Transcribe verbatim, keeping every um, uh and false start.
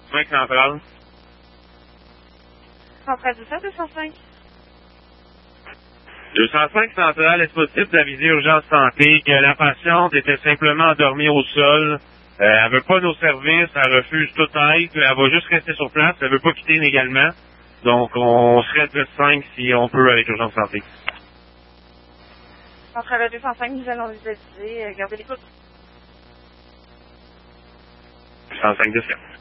cinq centrales. Centrale deux cents, deux cent cinq. deux cent cinq centrales, est-ce possible d'aviser urgence santé que la patiente était simplement endormie au sol? Euh, elle veut pas nos services, elle refuse toute aide, elle va juste rester sur place, elle veut pas quitter légalement. Donc, on serait de cinq si on peut avec urgence santé. Centrale deux cent cinq, nous allons vous aviser. Gardez l'écoute. deux cent cinq de